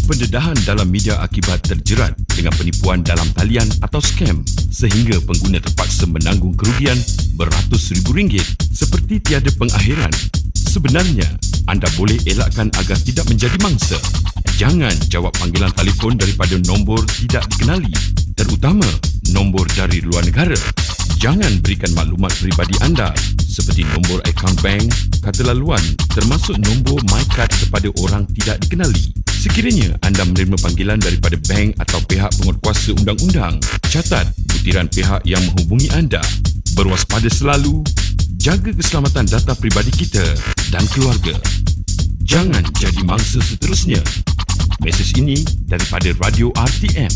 Pendedahan dalam media akibat terjerat dengan penipuan dalam talian atau skam sehingga pengguna terpaksa menanggung kerugian beratus ribu ringgit seperti tiada pengakhiran. Sebenarnya, anda boleh elakkan agar tidak menjadi mangsa. Jangan jawab panggilan telefon daripada nombor tidak dikenali, terutama nombor dari luar negara. Jangan berikan maklumat peribadi anda seperti nombor akaun bank, kata laluan termasuk nombor MyCard kepada orang tidak dikenali. Sekiranya anda menerima panggilan daripada bank atau pihak penguatkuasa undang-undang, catat butiran pihak yang menghubungi anda. Berwaspada selalu, jaga keselamatan data peribadi kita dan keluarga. Jangan jadi mangsa seterusnya. Mesej ini daripada Radio RTM.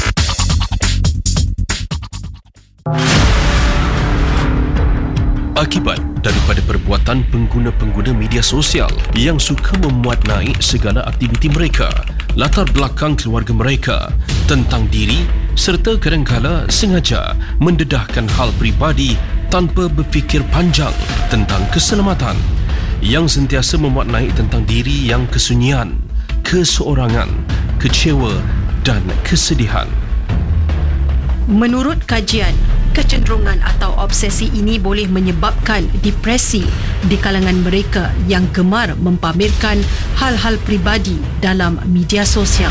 Akibat daripada perbuatan pengguna-pengguna media sosial yang suka memuat naik segala aktiviti mereka, latar belakang keluarga mereka, tentang diri serta kadangkala sengaja mendedahkan hal peribadi tanpa berfikir panjang tentang keselamatan, yang sentiasa memuat naik tentang diri yang kesunyian, keseorangan, kecewa dan kesedihan. Menurut kajian, kecenderungan atau obsesi ini boleh menyebabkan depresi di kalangan mereka yang gemar mempamerkan hal-hal peribadi dalam media sosial.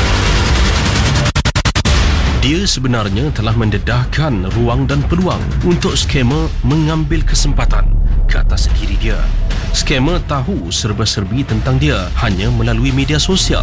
Dia sebenarnya telah mendedahkan ruang dan peluang untuk skamer mengambil kesempatan ke atas diri dia. Skamer tahu serba-serbi tentang dia hanya melalui media sosial.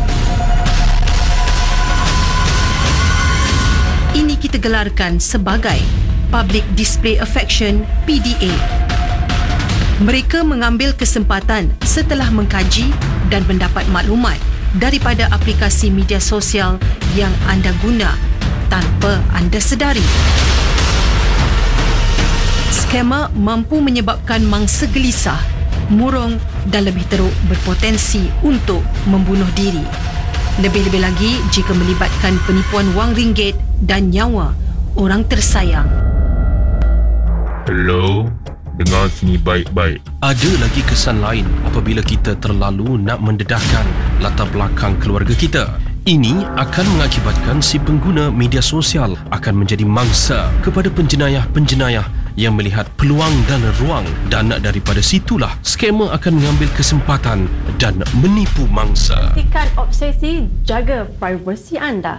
Ini kita gelarkan sebagai Public Display Affection, PDA. Mereka mengambil kesempatan setelah mengkaji dan mendapat maklumat daripada aplikasi media sosial yang anda guna tanpa anda sedari. Skamer mampu menyebabkan mangsa gelisah, murung dan lebih teruk berpotensi untuk membunuh diri. Lebih-lebih lagi jika melibatkan penipuan wang ringgit dan nyawa orang tersayang. Hello, dengar sini baik-baik. Ada lagi kesan lain apabila kita terlalu nak mendedahkan latar belakang keluarga kita. Ini akan mengakibatkan si pengguna media sosial akan menjadi mangsa kepada penjenayah-penjenayah yang melihat peluang dan ruang, dan daripada situlah skamer akan mengambil kesempatan dan menipu mangsa. Hentikan obsesi, jaga privasi anda.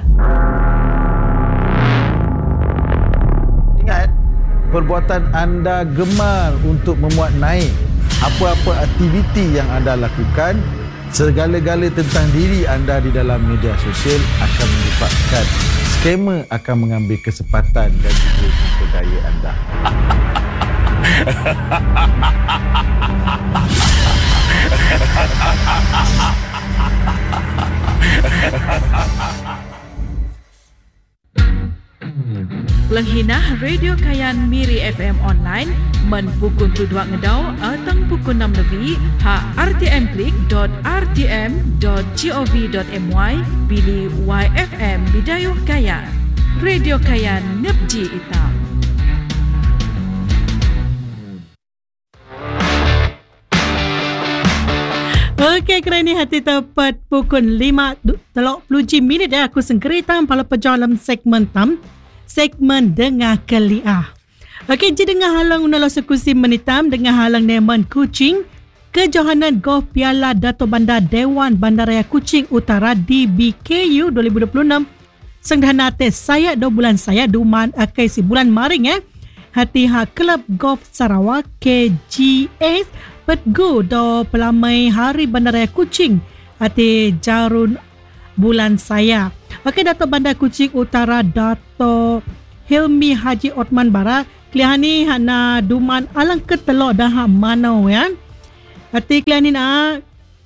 Ingat, perbuatan anda gemar untuk memuat naik apa-apa aktiviti yang anda lakukan, segala-gala tentang diri anda di dalam media sosial akan menyebabkan skamer akan mengambil kesempatan dan juga memperdaya anda. Lenghinah Radio Kayan Miri FM online men pukul 22 ngedau atau pukul 6 lebih ha rtmklik.rtm.gov.my pilih YFM Bidayuh Kayan. Radio Kayan Nepji Ita. Okey, kerana hati tepat pukul 5.30 minit aku sengkeritam pala pejalan segmen segmen dengar Okey, jadi dengan halang unala sekusi menitam dengan halang Neman Kuching kejohanan golf Piala Dato' Bandar Dewan Bandaraya Kuching Utara DBKU 2026 sengdanate saya 2 bulan saya duman akai si bulan maring hati Kelab Golf Sarawak KGS Petgu do pelamai Hari Bandaraya Kuching hati Jarun bulan saya. Okey, Dato' Bandar Kuching Utara Dato' Hilmi Haji Otman Bara klihani hana duman alang ketelok dah manau ya. Hati klihani na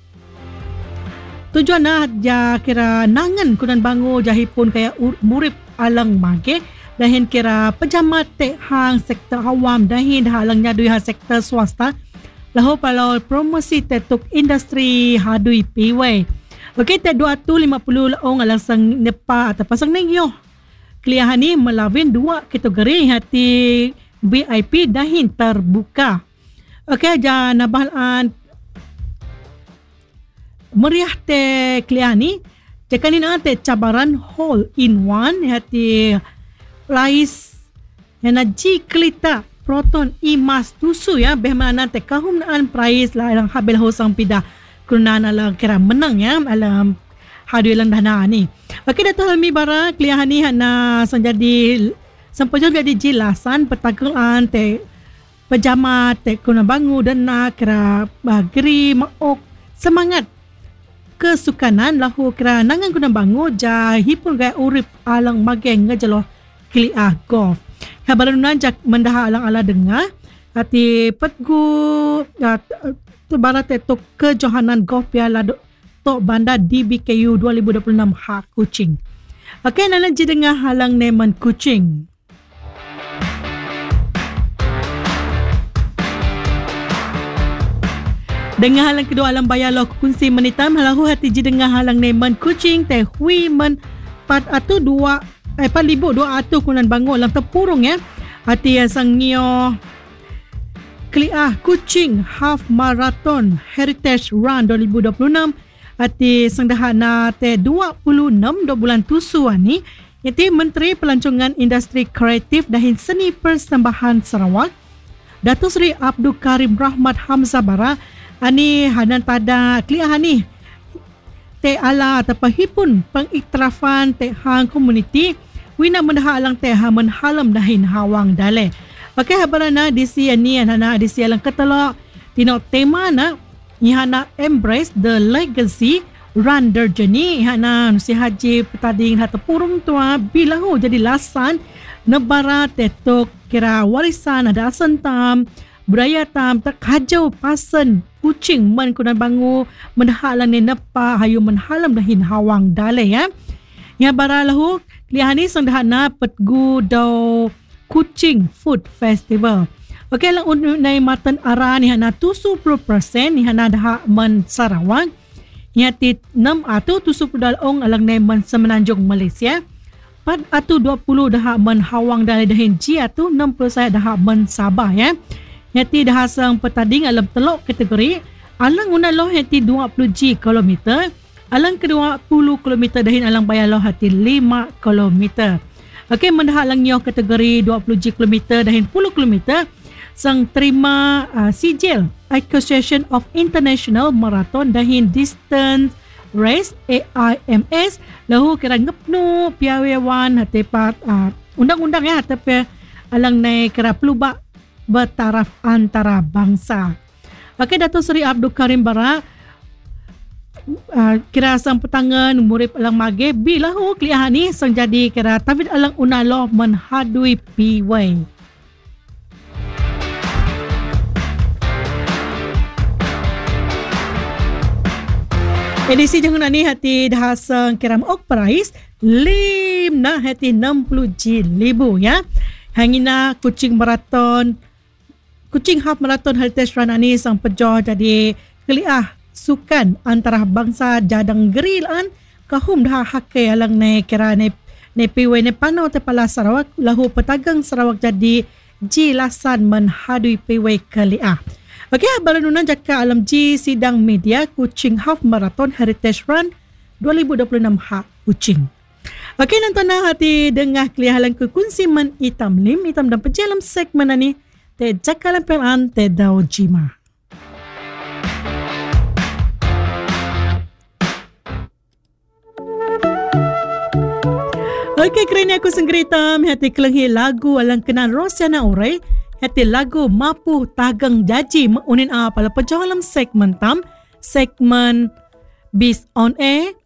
tujuan na ja kira nangan kunan bangu jahipun kaya murip alang mage dahin kira pejamat tek hang sektor awam dahin halang nyadui hang sektor swasta lahu palau promosi tetuk industri hadui piwai. Okey, tek 250 laong alang sang nepa atau pasang nengyo. Kliahan ni melawin 2 kategori hati VIP dahin terbuka. Okey, aja nabahan meriah te kliahan ni Jika ni nanti cabaran hole in one hati prize energi kelita proton emas tusu ya behmana nanti kahum naan prize lah yang habel hosang pida kerana ala kira menang ya alam hadu ilang dana ni. Okey Dato' Helmi bara kliahan ni hana sanjadi sampainya jadi jelasan petagaan te pejamat te kuna bangu dan nak kira bagri maok semangat kesukanan lahu kira nangan kuna bangu jahipun gaya urip alang mageng ngajalo kliah golf. Kabarunan jak mendah alang ala dengar hati petgu tu barat te kejohanan golf piala tok bandar DBKU 2026 hak Kuching. Okey nalan ji dengar halang neman Kuching. Dengan halang kedua alam bayar lo kunci menitam halahu hati ji dengan halang neman Kuching teh hui men 402 kunan bangun lang terpurung ya hati sang ngio kliah Kuching Half Marathon Heritage Run 2026 hati sang dahana teh 26 bulan tusuan ni yaitu Menteri Pelancongan Industri Kreatif dan Seni Persembahan Sarawak Datuk Seri Abdul Karim Rahmat Hamzah bara ani hanan tada kliah ni te ala tapahipun pengiktirafan te hang komuniti wina mendah alang te hamen halam dahin hawang dale. Okey habarana disi ani ana disi alang ketelok tino tema na ihana embrace the legacy run their journey ihana si haji petading hata purung tua bilahu jadi lasan nebara tetok kira warisan ada asentam budaya tam tak hajau pasen Kuching man kunan bangu menhalang ni nepa hayu menhalam dahin hawang dale ya. Ya baralahu lihani sang dahana petgu do Kuching Food Festival. Okey lang unay matan ara ni hana 70% ni hana dah man Sarawak. Ya ti 6 atau 70 alang neman semenanjung Malaysia. 4 atau 20 dah man hawang dale dahin ji atau 60 saya dah man Sabah ya. Yati dah sang petading alam telok kategori alang unaloh hati 20 kilometer alang ke 20 kilometer dahin alang bayaloh hati 5 kilometer. Okey mendah alang nyoh kategori 20 kilometer dahin 10 kilometer sang terima sijil Association of International Marathon dahin Distance Race AIMS lahu kira ngepnu piawewan hati pat undang-undang ya hati alang nai kira pelubak bertaraf antara bangsa. Okey Datuk Seri Abdul Karim bara kira sang petangan murid alang mage bilahu kliah ni sang jadi kira tafid alang unaloh menhadui piwai. Edisi jangan ni hati dah sang kira ok price lim na hati 60,000 ya. Hangina Kuching Marathon Kuching Half Marathon Heritage Run ni sang pejoh jadi kliah sukan antara bangsa jadang gerilan kahum dah hakai alang ne kira ne piwe ne panau tepala Sarawak lahu petagang Sarawak jadi jilasan menhadui piwe kliah. Okey baranunan jaka alam ji sidang media Kuching Half Marathon Heritage Run 2026 hak Kuching. Okey nonton hati dengar kliah halang ke kunsiman hitam lim hitam dan pejalam segmen ni te jakalan pelan te dau jima. Okey kerana aku senggerita hati kelenghi lagu alang kenan Rosiana Urai hati lagu mapu tagang jaji unin pala pejalam segmen tam segmen Bis on Air